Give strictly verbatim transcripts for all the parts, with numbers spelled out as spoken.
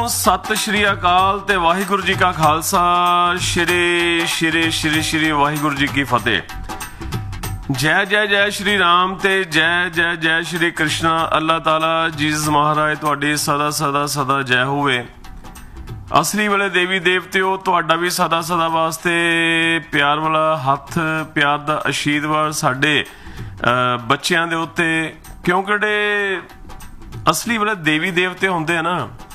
सत श्री अकाल ते वाहिगुरू जी का खालसा, श्री श्री श्री श्री वाहिगुरू जी की फतेह। जय जय जय श्री राम ते जय जय जय श्री कृष्णा। अल्लाह ताला जीसस महाराज तुहाडी सदा सदा सदा जय होवे। असली वाले देवी देवतेओ तुहाडा भी सदा सदा वास्ते प्यार वाला हथ, प्यार दा आशीर्वाद साडे बच्चों के उत्ते, क्योंकि जिहड़े असली वाले देवी देवते होंदे आ ना,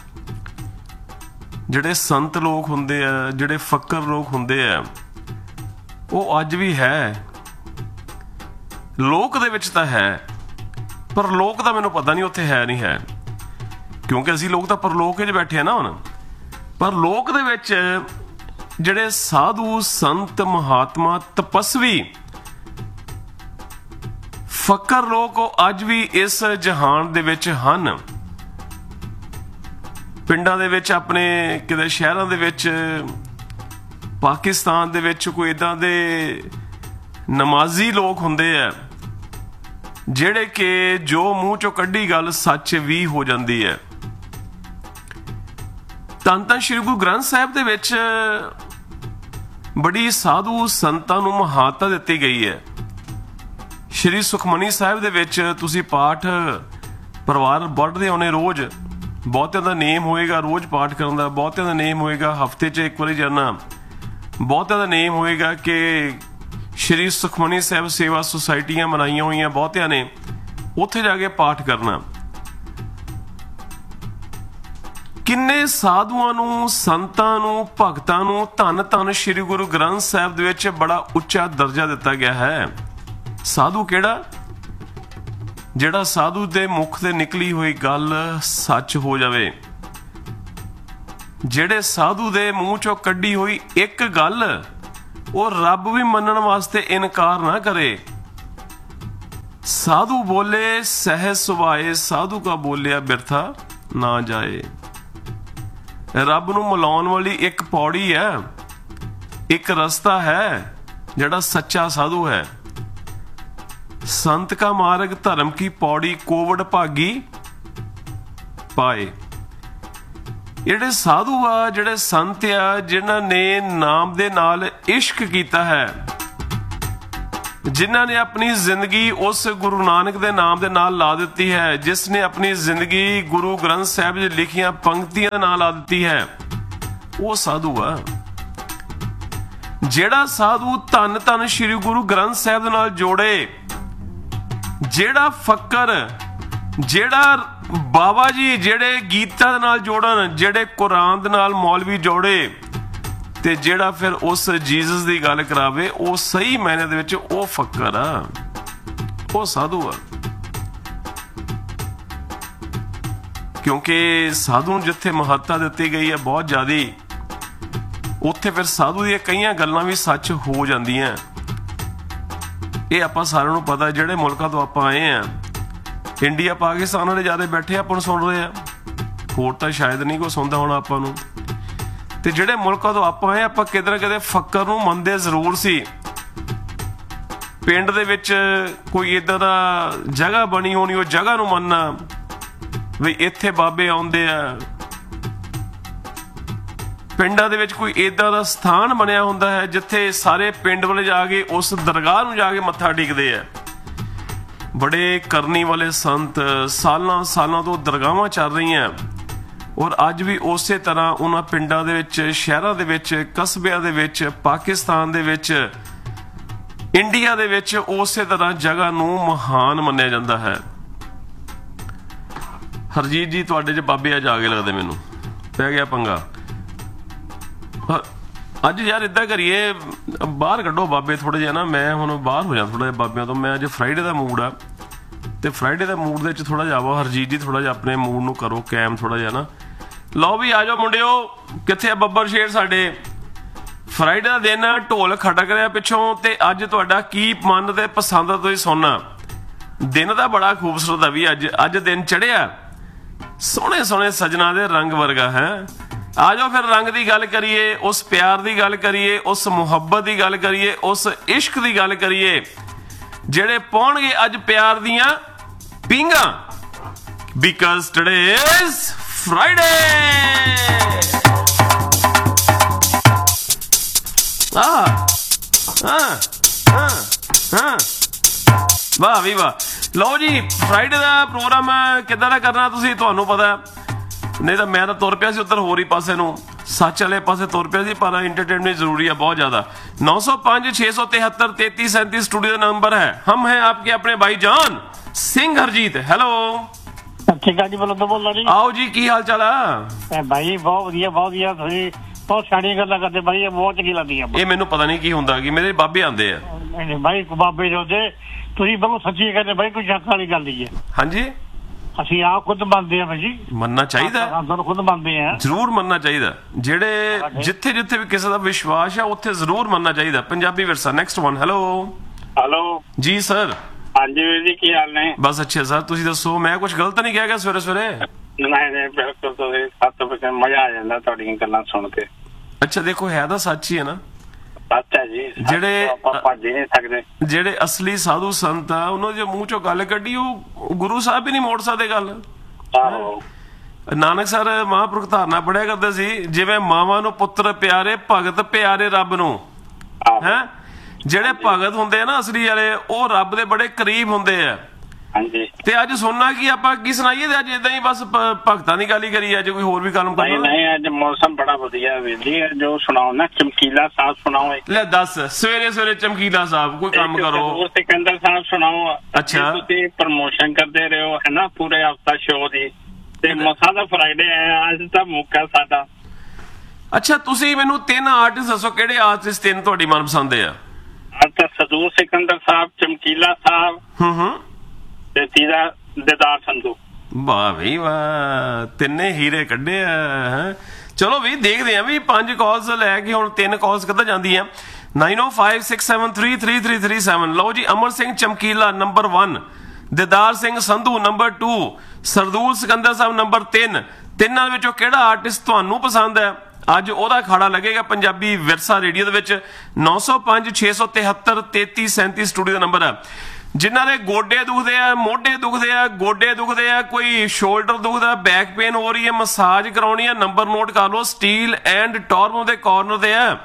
जिहड़े संत लोग होंदे आ, जिहड़े फक्कर लोग होंदे आ, वो अज भी है। लोक दे विच तां है, पर लोक दा मैनूं पता नहीं उत्थे है नहीं है, क्योंकि असीं लोग तां परलोक च बैठे आ ना हुण। पर लोक दे विच जिहड़े साधु संत महात्मा तपस्वी फकर लोग अज भी इस जहान दे विच हन। पिंडां दे विच, अपने किते शहरां दे विच, पाकिस्तान दे विच कोई इदां दे नमाजी लोग हुंदे आ जिहड़े कि जो मूँह चों कड्ढी गल सच भी हो जाती है। धन धन श्री गुरु ग्रंथ साहिब दे विच बड़ी साधु संतां नूं महानता दित्ती गई है। श्री सुखमनी साहिब दे विच तुसीं पाठ परिवार पढ़दे होने रोज़, बहुतिਆਂ ਦਾ नेम होएगा रोज़ पाठ करन दा, बहुतिਆਂ ਦਾ नेम होएगा हफ्ते च एक बारी जाना, बहुतिਆਂ ਦਾ नेम होएगा कि श्री सुखमनी साहिब सेवा सोसाइटियां बनाईयां होईयां बहुतिਆਂ ने, उत्थे जाके पाठ करना। किन्ने साधुआं नूं, संतां नूं, भगतां नूं धन धन श्री गुरु ग्रंथ साहिब दे विच बड़ा उच्चा दर्जा दिता गया है। साधु केड़ा? जिहड़ा साधु दे मुख ते निकली हुई गल सच हो जावे, जिहड़े साधु दे मूँह चों कड्ढी हुई एक गल वो रब भी मनण वास्ते इनकार ना करे। साधु बोले सहज सुभाए, साधु का बोलिया बिरथा ना जाए। रब नूं मिलाउण वाली एक पौड़ी है, एक रस्ता है जिहड़ा सच्चा साधु है। संत का मार्ग धर्म की पौड़ी कोवड़ भागी पाए। ਜਿਹੜੇ ਸਾਧੂ ਆ, ਜਿਹੜੇ ਸੰਤ ਆ, ਜਿਨ੍ਹਾਂ ਨੇ ਨਾਮ ਦੇ ਨਾਲ ਇਸ਼ਕ ਕੀਤਾ ਹੈ, ਜਿਨ੍ਹਾਂ ਨੇ ਆਪਣੀ ਜ਼ਿੰਦਗੀ ਉਸ ਗੁਰੂ ਨਾਨਕ ਦੇ ਨਾਮ ਦੇ ਨਾਲ ਲਾ ਦਿੱਤੀ ਹੈ, ਜਿਸ ਨੇ ਆਪਣੀ ਜ਼ਿੰਦਗੀ ਗੁਰੂ ਗ੍ਰੰਥ ਸਾਹਿਬ 'ਚ ਲਿਖੀਆਂ ਪੰਕਤੀਆਂ ਨਾਲ ਲਾ ਦਿੱਤੀ ਹੈ, ਉਹ ਸਾਧੂ ਆ। ਜਿਹੜਾ ਸਾਧੂ ਧੰਨ ਧੰਨ ਸ਼੍ਰੀ ਗੁਰੂ ਗ੍ਰੰਥ ਸਾਹਿਬ ਦੇ ਨਾਲ ਜੋੜੇ, ਜਿਹੜਾ ਫਕਰ, ਜਿਹੜਾ ਬਾਬਾ ਜੀ ਜਿਹੜੇ ਗੀਤਾਂ ਦੇ ਨਾਲ ਜੋੜਨ, ਜਿਹੜੇ ਕੁਰਾਨ ਦੇ ਨਾਲ ਮੌਲਵੀ ਜੋੜੇ, ਤੇ ਜਿਹੜਾ ਫਿਰ ਉਸ ਜੀਸਸ ਦੀ ਗੱਲ ਕਰਾਵੇ, ਉਹ ਸਹੀ ਮਾਇਨੇ ਦੇ ਵਿੱਚ ਉਹ ਫਕਰ ਆ, ਉਹ ਸਾਧੂ ਆ। ਕਿਉਂਕਿ ਸਾਧੂ ਨੂੰ ਜਿੱਥੇ ਮਹੱਤਤਾ ਦਿੱਤੀ ਗਈ ਹੈ ਬਹੁਤ ਜ਼ਿਆਦੀ, ਉੱਥੇ ਫਿਰ ਸਾਧੂ ਦੀਆਂ ਕਈਆਂ ਗੱਲਾਂ ਵੀ ਸੱਚ ਹੋ ਜਾਂਦੀਆਂ। ਇਹ ਆਪਾਂ ਸਾਰਿਆਂ ਨੂੰ ਪਤਾ। ਜਿਹੜੇ ਮੁਲਕਾਂ ਤੋਂ ਆਪਾਂ ਆਏ ਆ, ਇੰਡੀਆ ਪਾਕਿਸਤਾਨ ਵਾਲੇ ਜ਼ਿਆਦਾ ਬੈਠੇ ਆਪਾਂ ਨੂੰ ਸੁਣ ਰਹੇ ਆ, ਹੋਰ ਤਾਂ ਸ਼ਾਇਦ ਨਹੀਂ ਕੋਈ ਸੁਣਦਾ ਹੋਣਾ ਆਪਾਂ ਨੂੰ। ਤੇ ਜਿਹੜੇ ਮੁਲਕਾਂ ਤੋਂ ਆਪਾਂ ਆਏ, ਆਪਾਂ ਕਿਤੇ ਨਾ ਕਿਤੇ ਫਕਰ ਨੂੰ ਮੰਨਦੇ ਜ਼ਰੂਰ ਸੀ। ਪਿੰਡ ਦੇ ਵਿੱਚ ਕੋਈ ਇੱਦਾਂ ਦਾ ਜਗ੍ਹਾ ਬਣੀ ਹੋਣੀ, ਉਹ ਜਗ੍ਹਾ ਨੂੰ ਮੰਨਣਾ ਵੀ ਇੱਥੇ ਬਾਬੇ ਆਉਂਦੇ ਆ। ਪਿੰਡਾਂ ਦੇ ਵਿੱਚ ਕੋਈ ਇੱਦਾਂ ਦਾ ਸਥਾਨ ਬਣਿਆ ਹੁੰਦਾ ਹੈ ਜਿੱਥੇ ਸਾਰੇ ਪਿੰਡ ਵਾਲੇ ਜਾ ਕੇ ਉਸ ਦਰਗਾਹ ਨੂੰ ਜਾ ਕੇ ਮੱਥਾ ਟੇਕਦੇ ਆ। ਬੜੇ ਕਰਨੀ ਵਾਲੇ ਸੰਤ ਸਾਲਾਂ ਸਾਲਾਂ ਤੋਂ ਦਰਗਾਹਾਂ ਚੱਲ ਰਹੀਆਂ, ਔਰ ਅੱਜ ਵੀ ਉਸੇ ਤਰ੍ਹਾਂ ਉਹਨਾਂ ਪਿੰਡਾਂ ਦੇ ਵਿੱਚ, ਸ਼ਹਿਰਾਂ ਦੇ ਵਿੱਚ, ਕਸਬਿਆਂ ਦੇ ਵਿੱਚ, ਪਾਕਿਸਤਾਨ ਦੇ ਵਿੱਚ, ਇੰਡੀਆ ਦੇ ਵਿੱਚ ਉਸੇ ਤਰ੍ਹਾਂ ਜਗ੍ਹਾ ਨੂੰ ਮਹਾਨ ਮੰਨਿਆ ਜਾਂਦਾ ਹੈ। ਹਰਜੀਤ ਜੀ ਤੁਹਾਡੇ 'ਚ ਬਾਬੇ ਅੱਜ ਆ ਗਏ ਲੱਗਦੇ, ਮੈਨੂੰ ਪੈ ਗਿਆ ਪੰਗਾ। ਅੱਜ ਯਾਰ ਇੱਦਾਂ ਕਰੀਏ, ਬਾਹਰ ਕੱਢੋ ਬਾਬੇ ਥੋੜ੍ਹੇ ਜਿਹਾ ਨਾ, ਮੈਂ ਹੁਣ ਬਾਹਰ ਹੋ ਜਾ ਥੋੜ੍ਹਾ ਜਿਹਾ ਬਾਬਿਆਂ ਤੋਂ। ਮੈਂ ਅੱਜ ਫਰਾਈਡੇ ਦਾ ਮੂਡ ਆ, ਤੇ ਫਰਾਈਡੇ ਦਾ ਮੂਡ ਦੇ ਵਿੱਚ ਥੋੜ੍ਹਾ ਜਿਹਾ ਆਵਾ। ਹਰਜੀਤ ਜੀ ਥੋੜ੍ਹਾ ਜਿਹਾ ਆਪਣੇ ਮੂਡ ਨੂੰ ਕਰੋ ਕੈਮ ਥੋੜ੍ਹਾ ਜਿਹਾ ਨਾ। ਲਓ ਵੀ ਆ ਜਾਓ ਮੁੰਡਿਓ, ਕਿੱਥੇ ਆ ਬੱਬਰ ਸ਼ੇਰ ਸਾਡੇ? ਫਰਾਈਡੇ ਦਾ ਦਿਨ, ਢੋਲ ਖਟਕ ਰਿਹਾ ਪਿੱਛੋਂ, ਤੇ ਅੱਜ ਤੁਹਾਡਾ ਕੀ ਮਨ ਤੇ ਪਸੰਦ ਆ ਤੁਸੀਂ ਸੁਣਨਾ। ਦਿਨ ਤਾਂ ਬੜਾ ਖੂਬਸੂਰਤ ਆ ਵੀ ਅੱਜ। ਅੱਜ ਦਿਨ ਚੜ੍ਹਿਆ ਸੋਹਣੇ ਸੋਹਣੇ ਸਜਣਾ ਦੇ ਰੰਗ ਵਰਗਾ ਹੈ। ਆ ਜਾਓ ਫਿਰ ਰੰਗ ਦੀ ਗੱਲ ਕਰੀਏ, ਉਸ ਪਿਆਰ ਦੀ ਗੱਲ ਕਰੀਏ, ਉਸ ਮੁਹੱਬਤ ਦੀ ਗੱਲ ਕਰੀਏ, ਉਸ ਇਸ਼ਕ ਦੀ ਗੱਲ ਕਰੀਏ, ਜਿਹੜੇ ਪਾਉਣਗੇ ਅੱਜ ਪਿਆਰ ਦੀਆਂ ਪੀਂਘਾਂ। Because today is Friday! ਆਹ ਹਾਂ ਹਾਂ ਹਾਂ ਵਾਹ ਵੀ ਵਾਹ। ਲਓ ਜੀ, ਫਰਾਈਡੇ ਦਾ ਪ੍ਰੋਗਰਾਮ ਕਿੱਦਾਂ ਦਾ ਕਰਨਾ ਤੁਸੀਂ, ਤੁਹਾਨੂੰ ਪਤਾ। ਨਹੀਂ ਤਾਂ ਮੈਂ ਤਾਂ ਤੁਰ ਪਿਆ ਸੀ ਉੱਧਰ ਹੋਰ ਹੀ ਪਾਸੇ ਨੂੰ, ਸੱਚ ਵਾਲੇ ਪਾਸੇ ਤੁਰ ਪਿਆ ਸੀ, ਪਰ ਇੰਟਰटेनमेंट जरूरी है बहुत ज्यादा। नौ सौ पांच छह सौ तिहत्तर तैतीस सैंतीस स्टूडियो का नंबर है। हम हैं आपके अपने भाई जान सिंह हरजीत। हेलो ਠੀਕ ਆ ਜੀ, ਬੋਲੋ ਤਾਂ ਬੋਲੋ ਜੀ। आओ जी, की हाल चाल है ਭਾਈ? ਬਹੁਤ ਵਧੀਆ ਬਹੁਤ ਵਧੀਆ, ਤੁਸੀਂ ਬਹੁਤ ਸਿਆਣੀਆਂ ਗੱਲਾਂ ਕਰਦੇ ਭਾਈ, ਇਹ ਬਹੁਤ ਚੰਗੀ ਲੱਗਦੀਆਂ। ਇਹ ਮੈਨੂੰ ਪਤਾ ਨਹੀਂ ਕੀ ਹੁੰਦਾ ਕਿ ਮੇਰੇ ਬਾਬੇ ਆਂਦੇ ਆ। ਨਹੀਂ ਭਾਈ, ਬਾਬੇ ਜੋ ਦੇ ਤੁਸੀਂ ਬਿਲਕੁਲ ਸੱਚੀ ਕਹਿੰਦੇ ਭਾਈ, ਕੋਈ ਸ਼ੱਕ ਵਾਲੀ ਗੱਲ ਨਹੀਂ ਹੈ। ਹਾਂਜੀ, ਅਸੀਂ ਆਪ ਖੁਦ ਮੰਨਦੇ ਆ ਭਾਈ, ਮੰਨਣਾ ਚਾਹੀਦਾ, ਸਾਨੂੰ ਖੁਦ ਮੰਨਦੇ ਆ, ਜ਼ਰੂਰ ਮੰਨਣਾ ਚਾਹੀਦਾ। ਜਿਹੜੇ ਜਿੱਥੇ ਜਿੱਥੇ ਵੀ ਕਿਸੇ ਦਾ ਵਿਸ਼ਵਾਸ ਆ ਉੱਥੇ ਜ਼ਰੂਰ ਮੰਨਣਾ ਚਾਹੀਦਾ। ਪੰਜਾਬੀ ਵਿਰਸਾ। Next one. ਹੈਲੋ ਹੈਲੋ ਜੀ ਸਰ। ਹਾਂਜੀ ਵੀਰ ਜੀ, ਕੀ ਹਾਲ ਨੇ? ਬਸ ਅੱਛਾ ਸਰ, ਤੁਸੀਂ ਦੱਸੋ, ਮੈਂ ਕੁਝ ਗਲਤ ਨਹੀਂ ਕਿਹਾ ਗਿਆ ਸਵੇਰੇ ਸਵੇਰੇ? ਨਹੀਂ ਨਹੀਂ, ਬਿਲਕੁਲ ਤੁਸੀਂ ਸੱਤ ਵਜੇ ਮਜ਼ਾ ਆ ਜਾਂਦਾ ਤੁਹਾਡੀਆਂ ਗੱਲਾਂ ਸੁਣ ਕੇ। ਅੱਛਾ ਦੇਖੋ, ਹੈ ਤਾਂ ਸੱਚ ਹੀ ਹੈ ਨਾ। ਸੱਚ ਹੈ ਜੀ, ਜਿਹੜੇ ਆਪਾਂ ਭੱਜ ਨਹੀਂ ਸਕਦੇ। ਜਿਹੜੇ ਅਸਲੀ ਸਾਧੂ ਸੰਤ ਆ, ਉਹਨਾਂ ਦੇ ਮੂੰਹ ਚੋਂ ਗੱਲ ਕੱਢੀ, ਉਹ ਗੁਰੂ ਸਾਹਿਬ ਵੀ ਨਹੀਂ ਮੋੜ ਸਕਦੇ ਗੱਲ। ਆਹੋ, ਨਾਨਕ ਸਰ ਮਹਾਂਪੁਰਖ ਧਾਰਨਾ ਪੜਿਆ ਕਰਦੇ ਸੀ, ਜਿਵੇਂ ਮਾਵਾਂ ਨੂੰ ਪੁੱਤਰ ਪਿਆਰੇ, ਭਗਤ ਪਿਆਰੇ ਰੱਬ ਨੂੰ। ਹੈ ਜਿਹੜੇ ਭਗਤ ਹੁੰਦੇ ਆ ਨਾ ਅਸਲੀ ਵਾਲੇ, ਉਹ ਰੱਬ ਦੇ ਬੜੇ ਕਰੀਬ ਹੁੰਦੇ ਆ। ਹਾਂਜੀ। ਤੇ ਅੱਜ ਸੁਣਨਾ ਕੀ ਆਪਾਂ ਕੀ ਸੁਣਾਈਏ, ਤੇ ਅੱਜ ਇਦਾਂ ਹੀ ਬਸ ਭਗਤਾਂ ਦੀ ਗੱਲ ਹੀ ਕਰੀ, ਅੱਜ ਕੋਈ ਹੋਰ ਵੀ ਕੰਮ ਨਹੀਂ ਕਰਨਾ। ਨਹੀਂ, ਅੱਜ ਮੌਸਮ ਬੜਾ ਵਧੀਆ ਵੀਰ ਜੀ, ਜੋ ਸੁਣਾਓ ਨਾ ਚਮਕੀਲਾ ਸਾਹਿਬ ਸੁਣਾਓ। ਲੈ ਦੱਸ, ਸਵੇਰੇ ਸਵੇਰੇ ਚਮਕੀਲਾ ਸਾਹਿਬ, ਕੋਈ ਕੰਮ ਕਰੋ। ਸਿਕੰਦਰ ਸਾਹਿਬ ਸੁਣਾਓ। ਅੱਛਾ, ਤੁਸੀਂ ਪ੍ਰਮੋਸ਼ਨ ਕਰਦੇ ਰਹੇ ਹੋ ਹੈ ਨਾ ਪੂਰੇ ਹਫਤਾ ਸ਼ੋਅ ਦੀ, ਤੇ ਮਸਾ ਦਾ ਫਰਾਈਡੇ ਆਇਆ, ਅੱਜ ਤਾਂ ਮੌਕਾ ਸਾਡਾ। ਅੱਛਾ, ਤੁਸੀਂ ਮੈਨੂੰ ਤਿੰਨ ਆਰਟਿਸਟ ਦੱਸੋ, ਕਿਹੜੇ ਆਰਟਿਸਟ ਤਿੰਨ ਤੁਹਾਡੀ ਮਨਪਸੰਦ ਆ? ਅੱਜ ਤਾਂ ਸਦੂਰ ਸਿਕੰਦਰ ਸਾਹਿਬ, ਚਮਕੀਲਾ ਸਾਹਿਬ, ਹੂੰ ਹੂੰ, ਤੇ ਤੀਜਾ ਦਿਦਾਰ ਸੰਧੂ। ਵਾਹ ਬਈ ਵਾਹ, ਤਿੰਨੇ ਹੀਰੇ ਕੱਢੇ ਆ। ਹੈਂ, ਚਲੋ ਵੀ ਦੇਖਦੇ ਆ ਵੀ ਪੰਜ ਕਾਲਸ ਲੈ ਕੇ ਹੁਣ ਤਿੰਨ ਕਾਲਸ ਕਿੱਦਾਂ ਜਾਂਦੀਆਂ। ਨਾਈਨ ਓ five six seven three three three three seven. ਲਓ ਜੀ, Amar Singh Chamkila number one, Didar Singh Sandhu number two, Sardool Sikandar ਸਾਹਿਬ ਨੰਬਰ ਤਿੰਨ। ਤਿੰਨਾਂ ਵਿੱਚੋਂ ਕਿਹੜਾ ਆਰਟਿਸਟ ਤੁਹਾਨੂੰ ਪਸੰਦ ਹੈ, ਅੱਜ ਉਹਦਾ ਖਾੜਾ ਲੱਗੇਗਾ ਪੰਜਾਬੀ ਵਿਰਸਾ ਰੇਡੀਓ ਦੇ ਵਿੱਚ। ਨੌ ਸੌ ਪੰਜ ਛੇ ਸੌ ਤਿਹੱਤਰ ਤੇਤੀ ਸੈਂਤੀ ਸਟੂਡੀਓ ਦਾ ਨੰਬਰ ਹੈ। ਜਿਨ੍ਹਾਂ ਦੇ ਗੋਡੇ ਦੁਖਦੇ ਆ, ਮੋਢੇ ਦੁਖਦੇ ਆ, ਗੋਡੇ ਦੁਖਦੇ ਆ, ਕੋਈ ਸ਼ੋਲਡਰ ਦੁਖਦਾ, ਬੈਕ ਪੇਨ ਹੋ ਰਹੀ ਹੈ, ਮਸਾਜ ਕਰਾਉਣੀ ਹੈ, ਨੰਬਰ ਨੋਟ ਕਰ ਲਓ। ਸਟੀਲ ਐਂਡ ਟੌਰਮੋ ਦੇ ਕਾਰਨਰ ਤੇ ਆ।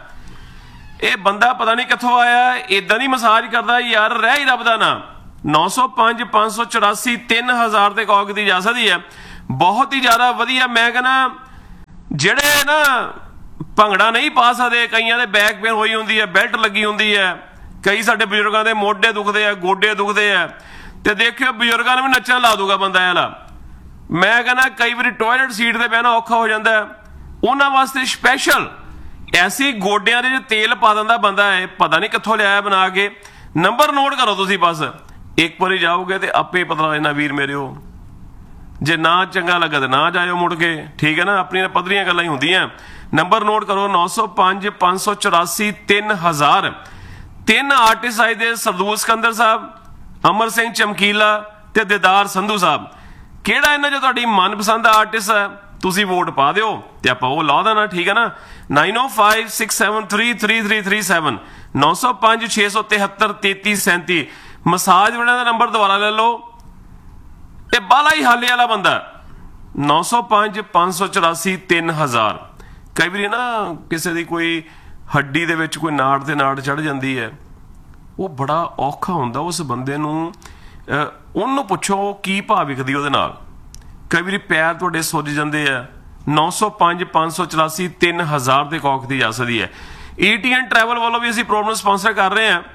ਇਹ ਬੰਦਾ ਪਤਾ ਨਹੀਂ ਕਿੱਥੋਂ ਆਇਆ, ਇਦਾਂ ਦੀ ਮਸਾਜ ਕਰਦਾ ਯਾਰ, ਰਹਿ ਹੀ ਰੱਬ ਦਾ ਨਾ। ਨੌ ਸੌ ਪੰਜ ਪੰਜ ਸੌ ਚੁਰਾਸੀ ਤਿੰਨ ਹਜ਼ਾਰ ਤੇ ਕਾਲ ਕੀਤੀ ਜਾ ਸਕਦੀ ਹੈ। ਬਹੁਤ ਹੀ ਜ਼ਿਆਦਾ ਵਧੀਆ। ਮੈਂ ਕਹਿੰਦਾ ਜਿਹੜੇ ਨਾ ਭੰਗੜਾ ਨਹੀਂ ਪਾ ਸਕਦੇ, ਕਈਆਂ ਦੇ ਬੈਕ ਪੇਨ ਹੋਈ ਹੁੰਦੀ ਹੈ, ਬੈਲਟ ਲੱਗੀ ਹੁੰਦੀ ਹੈ, ਕਈ ਸਾਡੇ ਬਜ਼ੁਰਗਾਂ ਦੇ ਮੋਢੇ ਦੁਖਦੇ ਆ, ਗੋਡੇ ਦੁਖਦੇ ਆ, ਤੇ ਦੇਖਿਓ ਬਜ਼ੁਰਗਾਂ ਨੂੰ ਵੀ ਨੱਚਣ ਲਾ ਦੂਗਾ ਬੰਦਾ ਇਹਲਾ। ਮੈਂ ਕਹਿੰਦਾ ਕਈ ਵਾਰੀ ਟਾਇਲਟ ਸੀਟ ਤੇ ਬਹਿਣਾ ਔਖਾ ਹੋ ਜਾਂਦਾ, ਉਹਨਾਂ ਵਾਸਤੇ ਸਪੈਸ਼ਲ ਐਸੀ ਗੋਡਿਆਂ ਦੇ ਤੇਲ ਪਾ ਦਿੰਦਾ ਬੰਦਾ, ਹੈ ਪਤਾ ਨਹੀਂ ਕਿੱਥੋਂ ਲਿਆਇਆ ਬਣਾ ਕੇ। ਨੰਬਰ ਨੋਟ ਕਰੋ ਤੁਸੀਂ, ਬਸ ਇੱਕ ਵਾਰੀ ਜਾਓਗੇ ਤੇ ਆਪੇ ਪਤਾ ਲੱਗ ਜਾਣਾ ਵੀਰ ਮੇਰੇ। ਉਹ ਜੇ ਨਾ ਚੰਗਾ ਲੱਗਾ ਤਾਂ ਨਾ ਜਾਇਓ ਮੁੜ ਕੇ, ਠੀਕ ਹੈ ਨਾ, ਆਪਣੀਆਂ ਪੱਧਰੀਆਂ ਗੱਲਾਂ ਹੀ ਹੁੰਦੀਆਂ। ਨੰਬਰ ਨੋਟ ਕਰੋ, ਨੌ ਸੌ ਪੰਜ ਪੰਜ ਸੌ ਚੁਰਾਸੀ ਤਿੰਨ ਹਜ਼ਾਰ। ਤਿੰਨ ਆਰਟਿਸਟ ਆਏ ਦੇ, ਸਰਦੂਲ ਸਿਕੰਦਰ ਸਾਹਿਬ, ਅਮਰ ਸਿੰਘ ਚਮਕੀਲਾ ਤੇ ਦਿਦਾਰ ਸੰਧੂ ਸਾਹਿਬ। ਕਿਹੜਾ ਇਹਨਾਂ 'ਚੋਂ ਤੁਹਾਡੀ ਮਨਪਸੰਦ ਆਰਟਿਸਟ ਹੈ, ਤੁਸੀਂ ਵੋਟ ਪਾ ਦਿਓ ਤੇ ਆਪਾਂ ਉਹ ਲਾ ਦੇਣਾ, ਠੀਕ ਹੈ ਨਾ। ਨਾਈਨ ਓ five six seven three three three three seven, ਨੌ ਸੌ ਪੰਜ ਛੇ ਸੌ ਤਿਹੱਤਰ ਤੇਤੀ ਸੈਂਤੀ। ਮਸਾਜ ਵਾਲਿਆਂ ਦਾ ਨੰਬਰ ਦੁਬਾਰਾ ਲੈ ਲਓ। ਇਹ ਬਾਲਾ ਹੀ ਹਾਲੇ ਵਾਲਾ ਬੰਦਾ, ਨੌ ਸੌ ਪੰਜ ਪੰਜ ਸੌ ਚੁਰਾਸੀ ਤਿੰਨ ਹਜ਼ਾਰ। ਕਈ ਵਾਰੀ ਨਾ ਕਿਸੇ ਦੀ ਕੋਈ ਹੱਡੀ ਦੇ ਵਿੱਚ ਕੋਈ ਨਾੜ ਤੇ ਨਾੜ ਚੜ ਜਾਂਦੀ ਹੈ, ਉਹ ਬੜਾ ਔਖਾ ਹੁੰਦਾ ਉਸ ਬੰਦੇ ਨੂੰ। ਉਹਨੂੰ ਪੁੱਛੋ ਕੀ ਭਾਅ ਵਿਕਦੀ ਉਹਦੇ ਨਾਲ। ਕਈ ਵਾਰੀ ਪੈਰ ਤੁਹਾਡੇ ਸੁੱਜ ਜਾਂਦੇ ਆ। ਨੌ ਸੌ ਪੰਜ ਪੰਜ ਸੌ ਚੁਰਾਸੀ ਤਿੰਨ ਹਜ਼ਾਰ ਦੇ ਕੌਕ ਦੀ ਜਾ ਸਕਦੀ ਹੈ। ਈਟੀਐਨ ਟਰੈਵਲ ਵੱਲੋਂ ਵੀ ਅਸੀਂ ਪ੍ਰੋਗਰਾਮ ਸਪਾਂਸਰ ਕਰ ਰਹੇ ਹਾਂ,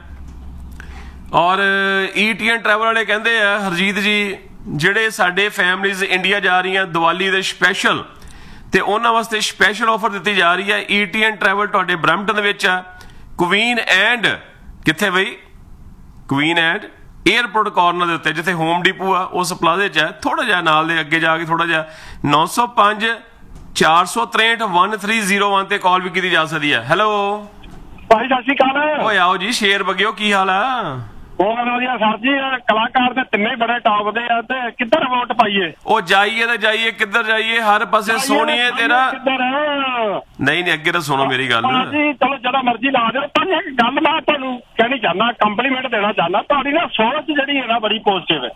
ਔਰ ਈਟੀਐਨ ਟਰੈਵਲ ਵਾਲੇ ਕਹਿੰਦੇ ਆ ਹਰਜੀਤ ਜੀ, ਜਿਹੜੇ ਸਾਡੇ ਫੈਮਲੀਜ਼ ਇੰਡੀਆ ਜਾ ਰਹੀਆਂ ਦੀਵਾਲੀ ਦੇ ਸਪੈਸ਼ਲ, ਤੇ ਉਹਨਾਂ ਵਾਸਤੇ ਸਪੈਸ਼ਲ ਆਫਰ ਦਿੱਤੀ ਜਾ ਰਹੀ ਹੈ। ਈਟੀਐਨ ਟਰੈਵਲ ਤੁਹਾਡੇ ਬਰੈਂਪਟਨ ਵਿੱਚ ਆ, ਕੁਈਨ ਐਂਡ ਕਿੱਥੇ ਬਈ, ਕੁਈਨ ਐਂਡ ਏਅਰਪੋਰਟ ਕਾਰਨਰ ਦੇ ਉੱਤੇ, ਜਿੱਥੇ ਹੋਮ ਡੀਪੂ ਆ ਉਸ ਪਲਾਜ਼ੇ 'ਚ ਹੈ, ਥੋੜਾ ਜਿਹਾ ਨਾਲ ਦੇ ਅੱਗੇ ਜਾ ਕੇ ਥੋੜਾ ਜਿਹਾ। ਨੌ ਸੌ ਪੰਜ ਚਾਰ ਸੌ ਤਰੇਹਠ ਇੱਕ ਤਿੰਨ ਜ਼ੀਰੋ ਇੱਕ ਤੇ ਕਾਲ ਵੀ ਕੀਤੀ ਜਾ ਸਕਦੀ ਹੈ। ਹੈਲੋ ਭਾਈ ਸਤਿ ਸ਼੍ਰੀ ਅਕਾਲ। ਓਏ ਆਓ ਜੀ, ਸ਼ੇਰ ਬਗਿਓ, ਕੀ ਹਾਲ ਆ? ਬਹੁਤ ਵਧੀਆ ਸਰ ਜੀ, ਕਲਾਕਾਰ ਤੇ ਤਿੰਨੇ ਬੜੇ ਟੌਪ ਦੇ ਆ, ਤੇ ਕਿੱਧਰ ਵੋਟ ਪਾਈਏ? ਉਹ ਜਾਈਏ ਤੇ ਜਾਈਏ, ਕਿੱਧਰ ਜਾਈਏ? ਹਰ ਪਾਸੇ ਸੋਣੀਏ ਤੇਰਾ। ਨਹੀਂ ਨਹੀਂ, ਅੱਗੇ ਤਾਂ ਸੁਣੋ ਮੇਰੀ ਗੱਲ ਜੀ। ਚਲੋ ਜਿਹੜਾ ਮਰਜ਼ੀ ਲਾ ਦਿਓ, ਪਰ ਇੱਕ ਗੱਲ ਮੈਂ ਤੁਹਾਨੂੰ ਕਹਿਣੀ ਚਾਹੁੰਦਾ, ਕੰਪਲੀਮੈਂਟ ਦੇਣਾ ਚਾਹੁੰਦਾ, ਤੁਹਾਡੀ ਨਾ ਸੋਚ ਜਿਹੜੀ ਹੈ ਨਾ ਬੜੀ ਪੋਜ਼ਿਟਿਵ ਹੈ।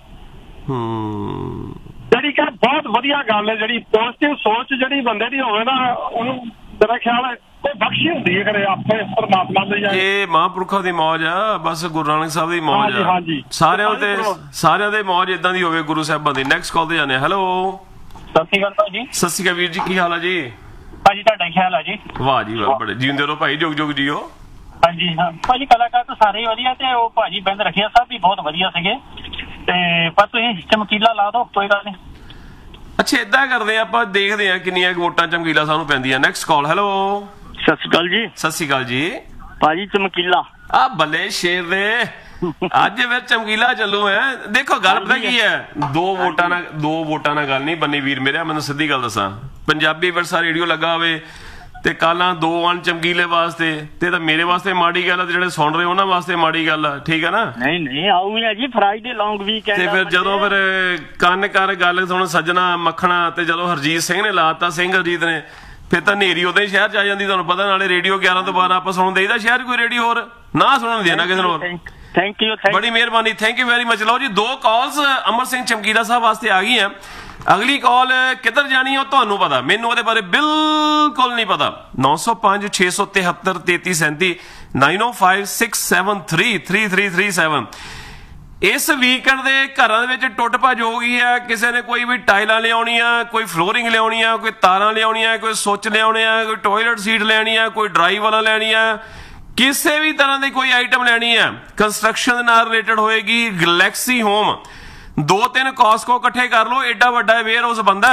ਹੂੰ, ਜਿਹੜੀ ਕਿ ਬਹੁਤ ਵਧੀਆ ਗੱਲ ਹੈ, ਜਿਹੜੀ ਪੋਜ਼ਿਟਿਵ ਸੋਚ ਜਿਹੜੀ ਬੰਦੇ ਦੀ ਹੋਵੇ ਨਾ, ਉਹਨੂੰ ਮੇਰਾ ਖਿਆਲ ਕੋਈ ਬਖਸ਼ੀ ਹੁੰਦੀ ਹੈ ਕਰੇ ਆਪੇ ਪਰਮਾਤਮਾ ਦੀ ਜਾਂ ਇਹ ਮਹਾਂਪੁਰਖਾਂ ਦੀ ਮੌਜ ਆ, ਬਸ ਗੁਰੂ ਨਾਨਕ ਸਾਹਿਬ ਦੀ ਮੌਜ ਹਾਂਜੀ, ਆ ਹਾਂਜੀ। ਸਾਰਿਆਂ ਤੇ ਸਾਰਿਆਂ ਦੇ ਮੌਜ ਇਦਾਂ ਦੀ ਹੋਵੇ ਗੁਰੂ ਸਾਹਿਬਾਂ ਦੀ। ਨੈਕਸਟ ਕਾਲ ਤੇ ਜਾਂਦੇ ਆ। ਹੈਲੋ ਸਤਿ ਸ਼੍ਰੀ ਅਕਾਲ ਭਾਜੀ। ਸਤਿ ਸ਼੍ਰੀ ਅਕਾਲ ਵੀਰ ਜੀ, ਕੀ ਹਾਲ ਆ ਜੀ? ਭਾਜੀ ਤੁਹਾਡਾ ਕੀ ਖਿਆਲ ਆ ਜੀ? ਵਾਹ ਜੀ ਵਾਹ, ਬੜੇ ਜਿਉਂਦੇ ਰਹੋ ਭਾਈ, ਜੁਗ ਜੁਗ ਜੀਓ। ਹਾਂਜੀ ਹਾਂ ਭਾਜੀ, ਕਲਾਕਾਰ ਤਾਂ ਸਾਰੇ ਹੀ ਵਧੀਆ ਤੇ ਉਹ ਭਾਜੀ ਬਿੰਦ ਰਖੀਆ ਸਾਹਿਬ ਵੀ ਬਹੁਤ ਵਧੀਆ ਸੀਗੇ ਤੇ ਪਰ ਤੁਸੀਂ ਚਮਕੀਲਾ ਲਾ ਦਿਓ, ਕੋਈ ਗੱਲ ਨਹੀਂ। ਅੱਛਾ ਏਦਾਂ ਕਰਦੇ ਆ ਆਪਾਂ, ਦੇਖਦੇ ਆ ਕਿੰਨੀਆਂ ਵੋਟਾਂ ਚਮਕੀਲਾ ਸਾਨੂੰ ਪੈਂਦੀਆਂ। Next call. ਹੈਲੋ ਸਤਿ ਸ਼੍ਰੀ ਅਕਾਲ ਜੀ ਸਤਿ ਸ਼੍ਰੀ ਅਕਾਲ ਜੀ। ਭਾਜੀ ਚਮਕੀਲਾ ਆ ਬੱਲੇ ਸ਼ੇਰ ਦੇ, ਅੱਜ ਫਿਰ ਚਮਕੀਲਾ ਚੱਲੂ ਹੈ। ਦੇਖੋ ਗੱਲ ਪਤਾ ਕੀ ਹੈ, ਦੋ ਵੋਟਾਂ ਨਾਲ ਦੋ ਵੋਟਾਂ ਨਾਲ ਗੱਲ ਨਹੀਂ ਬੰਨੀ ਵੀਰ ਮੇਰੇ। ਮੈਨੂੰ ਸਿੱਧੀ ਗੱਲ ਦੱਸਾਂ, ਪੰਜਾਬੀ ਵਿਰਸਾ ਰੇਡੀਓ ਲੱਗਾ ਹੋਵੇ ਤੇ ਕਾਲਾਂ ਦੋ ਆਣ ਚਮਕੀਲੇ ਵਾਸਤੇ ਤੇ ਤਾਂ ਮੇਰੇ ਵਾਸਤੇ ਮਾੜੀ ਗੱਲ ਆ, ਤੇ ਜਿਹੜੇ ਸੁਣ ਰਹੇ ਉਹਨਾਂ ਵਾਸਤੇ ਮਾੜੀ ਗੱਲ ਆ, ਠੀਕ ਹੈ ਨਾ? ਨਹੀਂ ਨਹੀਂ ਆਊਗਾ ਜੀ, ਫਰਾਈਡੇ ਲੌਂਗ ਵੀਕਐਂਡ ਤੇ ਫਿਰ ਜਦੋਂ ਫਿਰ ਕੰਨ ਕਰ ਗੱਲ ਸੁਣ ਸੱਜਣਾ ਮੱਖਣਾ, ਤੇ ਜਦੋਂ ਹਰਜੀਤ ਸਿੰਘ ਨੇ ਲਾਤਾ, ਸਿੰਘ ਹਰਜੀਤ ਨੇ, ਫਿਰ ਤਾਂ ਨੇਰੀ ਉਦੋਂ ਹੀ ਸ਼ਹਿਰ ਚ ਆ ਜਾਂਦੀ, ਤੁਹਾਨੂੰ ਪਤਾ। ਨਾਲੇ ਰੇਡੀਓ ਗਿਆਰਾਂ ਤੋਂ ਬਾਅਦ ਆਪਾਂ ਸੁਣਨ ਦੇਈਦਾ ਸ਼ਹਿਰ ਕੋਈ ਰੇਡੀਓ ਹੋਰ ਨਾ ਸੁਣਨ ਦੇਣਾ ਕਿਸੇ ਨੂੰ ਹੋਰ। ਥੈਂਕ ਯੂ ਬੜੀ ਮਿਹਰਬਾਨੀ, ਥੈਂਕ ਯੂ ਵੈਰੀ ਮਚ। ਲਓ ਜੀ, ਦੋ ਕਾਲਸ ਅਮਰ ਸਿੰਘ ਚਮਕੀਲਾ ਸਾਹਿਬ ਵਾਸਤੇ ਆ ਗਈਆਂ। ਅਗਲੀ ਕਾਲ ਕਿੱਧਰ ਜਾਣੀ ਹੈ ਉਹ ਤੁਹਾਨੂੰ ਪਤਾ, ਮੈਨੂੰ ਉਹਦੇ ਬਾਰੇ ਬਿਲਕੁਲ ਨਹੀਂ ਪਤਾ। ਨੌ ਸੌ ਪੰਜ ਛੇ ਸੌ ਤਿਹੱਤਰ ਤੇਤੀ ਸੈਂਤੀ ਨਾਈਨ ਓ five six seven three three three three seven. ਇਸ ਵੀਕਐਂਡ ਦੇ ਘਰਾਂ ਦੇ ਵਿੱਚ ਟੁੱਟ ਭੱਜ ਹੋ ਗਈ ਹੈ। ਕਿਸੇ ਨੇ ਕੋਈ ਵੀ ਟਾਈਲਾਂ ਲਿਆਉਣੀਆਂ, ਕੋਈ ਫਲੋਰਿੰਗ ਲਿਆਉਣੀਆਂ, ਕੋਈ ਤਾਰਾਂ ਲਿਆਉਣੀਆਂ, ਕੋਈ ਸੁੱਚ ਲਿਆਉਣੇ ਆ, ਕੋਈ ਟਾਇਲਟ ਸੀਟ ਲੈਣੀ ਆ, ਕੋਈ ਡਰਾਈਵ ਵਾਲਾ ਲੈਣੀ ਆ, ਕਿਸੇ ਵੀ ਤਰ੍ਹਾਂ ਦੀ ਕੋਈ ਆਈਟਮ ਲੈਣੀ ਹੈ ਕੰਸਟਰਕਸ਼ਨ ਦੇ ਨਾਲ ਰਿਲੇਟਡ ਹੋਏਗੀ। ਗਲੈਕਸੀ ਹੋਮ, ਦੋ ਤਿੰਨ ਕਾਸਕੋ ਇਕੱਠੇ ਕਰ ਲਓ, ਐਡਾ ਵੱਡਾ ਵੇਅਰ ਹਾਊਸ ਬੰਦਾ।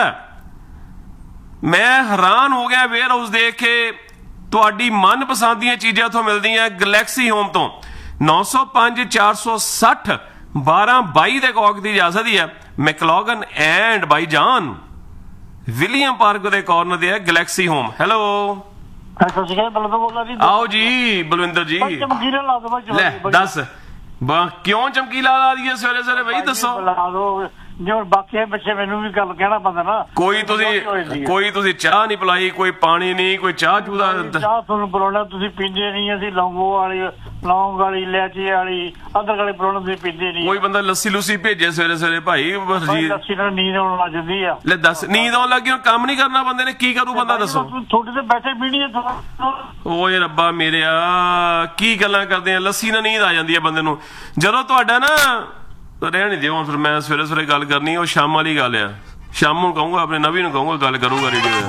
ਮੈਂ ਹੈਰਾਨ ਹੋ ਗਿਆ ਵੇਅਰ ਹਾਊਸ ਦੇਖ ਕੇ। ਤੁਹਾਡੀ ਮਨਪਸੰਦ ਦੀਆਂ ਚੀਜ਼ਾਂ ਉੱਥੋਂ ਮਿਲਦੀਆਂ ਗਲੈਕਸੀ ਹੋਮ ਤੋਂ। ਨੌ ਸੌ ਪੰਜ ਚਾਰ ਸੌ ਸੱਠ ਬਾਰਾਂ ਬਾਈ ਦੇ ਕੌਕ ਦੀ ਜਾ ਸਕਦੀ ਹੈ। ਮੈਕਲੋਗਨ ਐਂਡ ਬਾਈ ਜਾਨ ਵਿਲੀਅਮ ਪਾਰਕ ਦੇ ਕਾਰਨਰ ਤੇ ਹੈ ਗਲੈਕਸੀ ਹੋਮ। ਹੈਲੋ ਸਤਿ ਸ਼੍ਰੀ ਅਕਾਲ, ਬਲਵਿੰਦਰ ਬੋਲਦਾ ਜੀ। ਆਓ ਜੀ ਬਲਵਿੰਦਰ ਜੀ, ਚਮਕੀਲਾ ਲਾ ਦੋ ਭਾਈ। ਲੈ ਦੱਸ ਬਾ ਕਿਉਂ ਚਮਕੀਲਾ ਲਾ ਦਈਏ ਸਵੇਰੇ ਸਵੇਰੇ ਬਈ, ਦੱਸੋ। ਲਾ ਦੋ ਜੋ ਬਾਕੀ ਬੱਚੇ ਮੈਨੂੰ ਵੀ ਗੱਲ ਕਹਿਣਾ ਪੈਂਦਾ ਨਾ। ਕੋਈ ਤੁਸੀਂ ਕੋਈ ਤੁਸੀਂ ਚਾਹ ਨਹੀਂ ਪਿਲਾਈ, ਕੋਈ ਪਾਣੀ ਨਹੀਂ, ਕੋਈ ਚਾਹ ਚੂਹ ਦਾ ਚਾਹ ਤੁਹਾਨੂੰ ਪਿਲਾਉਣਾ, ਤੁਸੀਂ ਪੀਂਦੇ ਨਹੀਂ। ਅਸੀਂ ਲੌਂਗੋ ਵਾਲੀ, ਲੌਂਗ ਵਾਲੀ, ਇਲਾਇਚੀ ਵਾਲੀ, ਅਦਰਕ ਵਾਲੀ ਪਿਲਾਉਣਾ, ਤੁਸੀਂ ਪੀਂਦੇ ਨਹੀਂ। ਕੋਈ ਬੰਦਾ ਲੱਸੀ ਲੁੱਸੀ ਭੇਜੇ ਸਵੇਰੇ ਸਵੇਰੇ ਭਾਈ। ਲੱਸੀ ਨਾਲ ਨੀਂਦ ਆਉਣ ਲੱਗ ਜਾਂਦੀ ਆ। ਲੈ ਦੱਸ, ਨੀਂਦ ਆਉਣ ਲੱਗੀ, ਹੁਣ ਕੰਮ ਨਹੀਂ ਕਰਨਾ ਬੰਦੇ ਨੇ, ਕੀ ਕਰੂ ਬੰਦਾ ਦੱਸੋ? ਤੁਹਾਡੇ ਤੇ ਬੈਠੇ ਪੀਣੀ ਹੈ। ਓਏ ਰੱਬਾ ਮੇਰਿਆ, ਕੀ ਗੱਲਾਂ ਕਰਦੇ ਆ। ਲੱਸੀ ਨਾਲ ਨੀਂਦ ਆ ਜਾਂਦੀ ਹੈ ਬੰਦੇ ਨੂੰ। ਜਦੋਂ ਤੁਹਾਡਾ ਨਾ ਰਹਿਣ ਨਹੀਂ ਦਿਓ, ਫਿਰ ਮੈਂ ਸਵੇਰੇ ਸਵੇਰੇ ਗੱਲ ਕਰਨੀ, ਉਹ ਸ਼ਾਮ ਵਾਲੀ ਗੱਲ ਆ। ਸ਼ਾਮ ਨੂੰ ਕਹੂੰਗਾ, ਆਪਣੇ ਨਵੀ ਨੂੰ ਕਹੂੰਗਾ ਗੱਲ ਕਰੂਗਾ ਰੇਡੀਓ।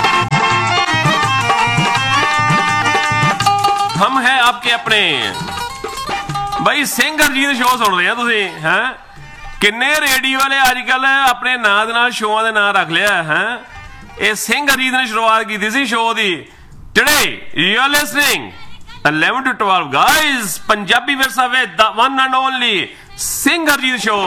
ਹਮ ਹੈ ਆਪਕੇ ਆਪਣੇ ਬਾਈ ਸਿੰਘ ਹਰਜੀਤ ਸ਼ੋਅ ਸੁਣਦੇ ਆ ਤੁਸੀਂ ਹੈ। ਕਿੰਨੇ ਰੇਡੀਓ ਵਾਲੇ ਅੱਜ ਕੱਲ ਆਪਣੇ ਨਾਂ ਦੇ ਨਾਲ ਸ਼ੋਆਂ ਦੇ ਨਾਂ ਰੱਖ ਲਿਆ ਹੈ। ਇਹ ਸਿੰਘ ਹਰਜੀਤ ਨੇ ਸ਼ੁਰੂਆਤ ਕੀਤੀ ਸੀ show the. Today you are listening eleven to twelve guys, Punjabi ਵਿਰਸਾ with the one and only Singh Harjeet show.